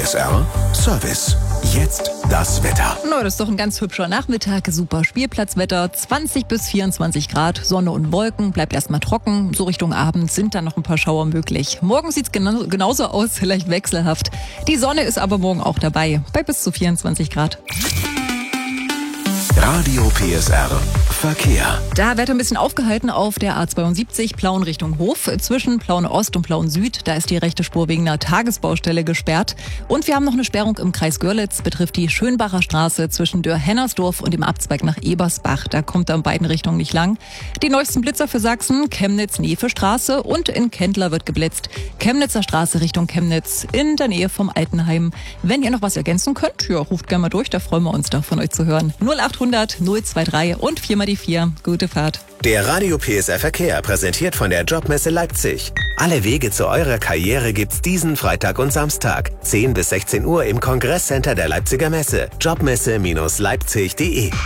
PSR Service. Jetzt das Wetter. Das ist doch ein ganz hübscher Nachmittag. Super Spielplatzwetter. 20 bis 24 Grad, Sonne und Wolken. Bleibt erstmal trocken. So Richtung Abend sind dann noch ein paar Schauer möglich. Morgen sieht es genauso aus, vielleicht wechselhaft. Die Sonne ist aber morgen auch dabei, bei bis zu 24 Grad. Radio PSR Verkehr. Da wird ein bisschen aufgehalten auf der A72 Plauen Richtung Hof. Zwischen Plauen Ost und Plauen Süd, da ist die rechte Spur wegen einer Tagesbaustelle gesperrt. Und wir haben noch eine Sperrung im Kreis Görlitz, betrifft die Schönbacher Straße zwischen Dörr-Hennersdorf und dem Abzweig nach Ebersbach. Da kommt er in beiden Richtungen nicht lang. Die neuesten Blitzer für Sachsen, Chemnitz-Nefe-Straße und in Kendler wird geblitzt. Chemnitzer Straße Richtung Chemnitz in der Nähe vom Altenheim. Wenn ihr noch was ergänzen könnt, ja, ruft gerne mal durch, da freuen wir uns da von euch zu hören. 0800 023 und 4x4. Gute Fahrt. Der Radio PSR Verkehr präsentiert von der Jobmesse Leipzig. Alle Wege zu eurer Karriere gibt's diesen Freitag und Samstag. 10 bis 16 Uhr im Kongresscenter der Leipziger Messe. Jobmesse-leipzig.de